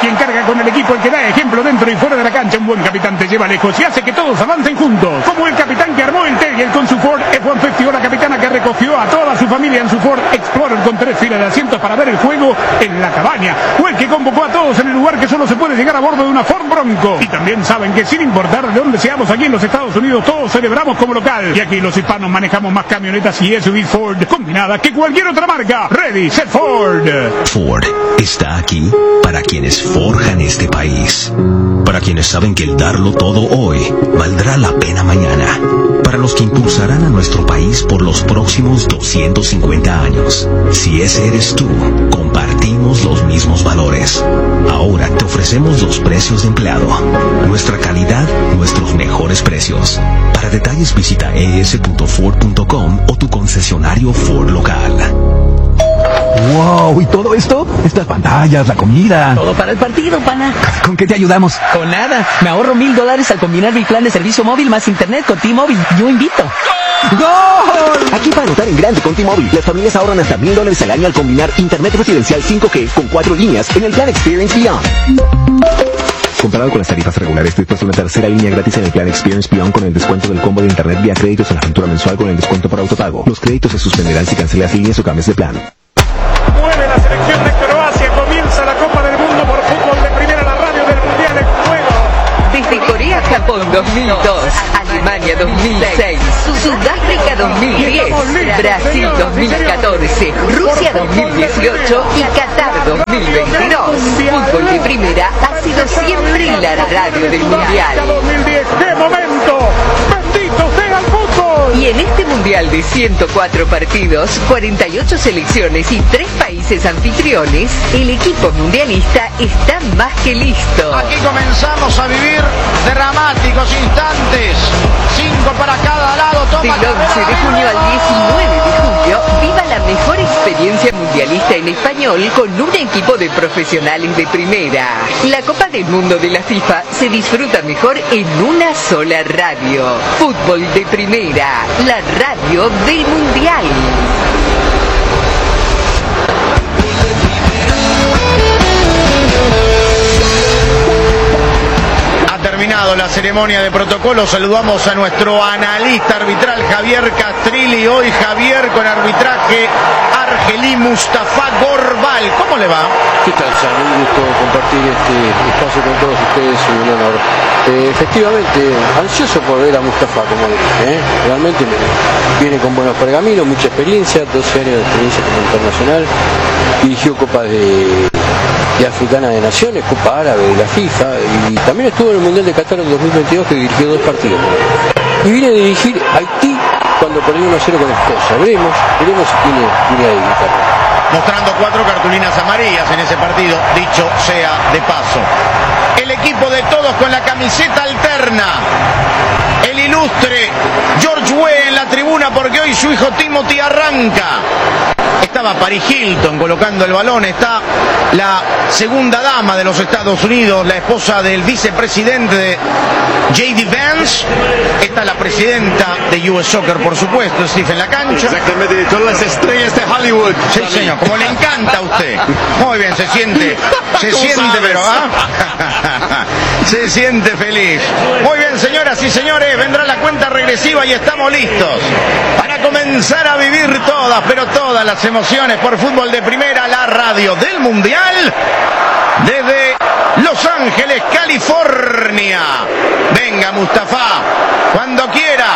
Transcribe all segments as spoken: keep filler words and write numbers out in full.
quien carga con el equipo, el que da ejemplo dentro y fuera de la cancha. Un buen capitán te lleva lejos y hace que todos avancen juntos. Como el capitán que armó el Terrier con su Ford F ciento cincuenta, o la capitana que recogió a toda su familia en su Ford Explorer con tres filas de asientos para ver el juego en la cabaña. O el que convocó a todos en el lugar que solo se puede llegar a bordo de una Ford Bronco. Y también saben que sin importar de dónde seamos aquí en los Estados Unidos, todos celebramos como local. Y aquí los hispanos manejamos más camionetas y S U V Ford combinadas que cualquier otra marca. Ready, set Ford. Ford está aquí para quienes forjan este país. Para quienes saben que el darlo todo hoy valdrá la pena mañana. Para los que impulsarán a nuestro país por los próximos doscientos cincuenta años. Si ese eres tú, compartimos los mismos valores. Ahora te ofrecemos los precios de empleado. Nuestra calidad, nuestros mejores precios. Para detalles visita e s punto ford punto com o tu concesionario Ford local. ¡Wow! ¿Y todo esto? Estas pantallas, la comida. Todo para el partido, pana. ¿Con qué te ayudamos? Con nada. Me ahorro mil dólares al combinar mi plan de servicio móvil más internet con T-Mobile. Yo invito. ¡Gol! Aquí para anotar en grande con T-Mobile, las familias ahorran hasta mil dólares al año al combinar internet residencial cinco G con cuatro líneas en el plan Experience Beyond. Comparado con las tarifas regulares, dispuesto a una tercera línea gratis en el plan Experience Beyond con el descuento del combo de internet vía créditos en la factura mensual con el descuento por autopago. Los créditos se suspenderán si cancelas líneas o cambios de plan. Mueve la selección de Croacia, comienza la Copa del Mundo por fútbol de primera, la radio del Mundial en juego. Desde Corea-Japón dos mil dos, Alemania dos mil seis, Sudáfrica dos mil diez, Brasil dos mil catorce, Rusia dos mil dieciocho y Qatar dos mil veintidós. Fútbol de primera ha sido siempre la radio del Mundial. dos mil diez, ¡qué momento! ¡Bendito sea el fútbol! Y en este Mundial de ciento cuatro partidos, cuarenta y ocho selecciones y tres países anfitriones, el equipo mundialista está más que listo. Aquí comenzamos a vivir dramáticos instantes. Cinco para cada lado. Toma Del once de junio al diecinueve de julio, viva la mejor experiencia mundialista en español con un equipo de profesionales de primera. La Copa del Mundo de la FIFA se disfruta mejor en una sola radio. Fútbol de primera, la radio del Mundial. Terminado la ceremonia de protocolo, saludamos a nuestro analista arbitral Javier Castrilli. Hoy Javier con arbitraje Argelí Mustafa Gorbal. ¿Cómo le va? ¿Qué tal, Sam? Un gusto compartir este espacio con todos ustedes, un honor. Eh, efectivamente, ansioso por ver a Mustafa como dirige, ¿eh? Realmente me, viene con buenos pergaminos, mucha experiencia, doce años de experiencia como internacional. Dirigió copas de... de Africana de Naciones, Copa Árabe de la FIFA, y también estuvo en el Mundial de Qatar en dos mil veintidós, que dirigió dos partidos. Y viene a dirigir Haití cuando perdió uno a cero con Escocia. Veremos, veremos si tiene, tiene ahí guitarra. Mostrando cuatro cartulinas amarillas en ese partido, dicho sea de paso. El equipo de todos con la camiseta alterna. El ilustre George Weah en la tribuna porque hoy su hijo Timothy arranca. Estaba Paris Hilton colocando el balón, está la segunda dama de los Estados Unidos, la esposa del vicepresidente J D Vance, está la presidenta de U S Soccer, por supuesto, Steve en la cancha. Exactamente, todas las estrellas de Hollywood. Sí, señor, como le encanta a usted. Muy bien, se siente, se siente, pero ¿ah? se siente feliz. Muy bien, señoras y señores, vendrá la cuenta regresiva y estamos listos para comenzar a vivir todas, pero todas las emociones por fútbol de primera, la radio del Mundial, desde Los Ángeles, California. Venga, Mustafa, cuando quiera.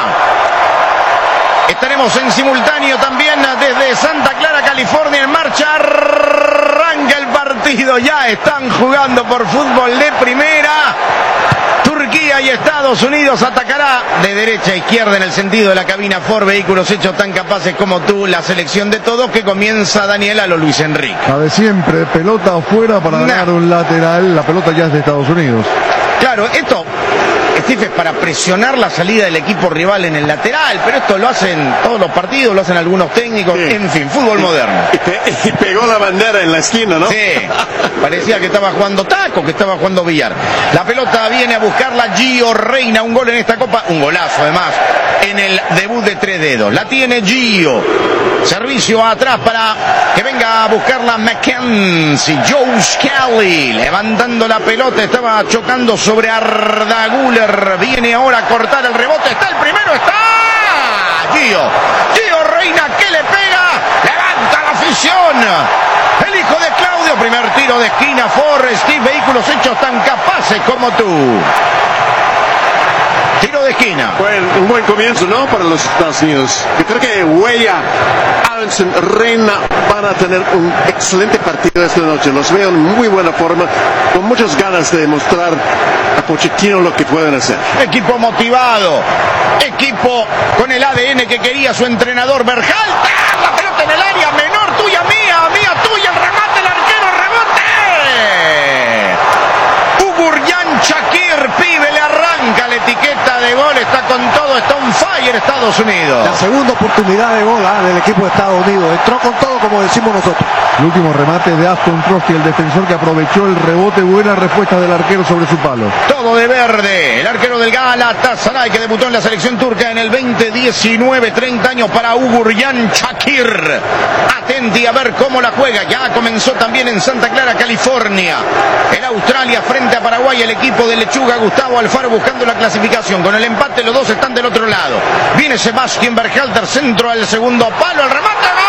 Estaremos en simultáneo también desde Santa Clara, California. En marcha, arranca el partido. Ya están jugando por fútbol de primera. Turquía y Estados Unidos atacará de derecha a izquierda en el sentido de la cabina Ford, vehículos hechos tan capaces como tú, la selección de todos, que comienza Daniel a lo Luis Enrique. La de siempre, pelota afuera para nah. ganar un lateral, la pelota ya es de Estados Unidos. Claro, esto Steve es para presionar la salida del equipo rival en el lateral, pero esto lo hacen todos los partidos, lo hacen algunos técnicos, sí. En fin, fútbol moderno. Y, pe y pegó la bandera en la esquina, ¿no? Sí, parecía que estaba jugando taco, que estaba jugando billar. La pelota viene a buscarla Gio Reyna, un gol en esta copa, un golazo además, en el debut de tres dedos. La tiene Gio, servicio atrás para que venga a buscarla Mackenzie, Joe Scully, levantando la pelota, estaba chocando sobre Arda Güler, viene ahora a cortar el rebote, está el primero, está Gio, Gio Reyna que le pega, levanta la afición, el hijo de Claudio, primer tiro de esquina, for Steve, vehículos hechos tan capaces como tú. Tiro de esquina. Fue un buen comienzo, ¿no? Para los Estados Unidos. Yo creo que Weah, Aronson, Reyna van a tener un excelente partido esta noche. Los veo en muy buena forma, con muchas ganas de demostrar a Pochettino lo que pueden hacer. Equipo motivado, equipo con el A D N que quería su entrenador Berhalter. La pelota en el área, menor, tuya, mía, mía, tuya, el remate, el arquero, rebote. Ugurjan Shakir, pibe, le arranca la etiqueta de gol, está con todo, está on fire Estados Unidos. La segunda oportunidad de gol ¿eh? del equipo de Estados Unidos, entró con todo como decimos nosotros. El último remate de Aston Crosby, el defensor que aprovechó el rebote, buena respuesta del arquero sobre su palo. Todo de verde, el arquero del Galatasaray que debutó en la selección turca en el veinte diecinueve, treinta años para Ugurjan Shakir. Atenti a ver cómo la juega, ya comenzó también en Santa Clara, California. En Australia frente a Paraguay, el equipo de Lechuga, Gustavo Alfaro buscando la clasificación. Con el empate los dos están del otro lado. Viene Sebastián Berhalter, centro al segundo palo, el remate, ¡gol!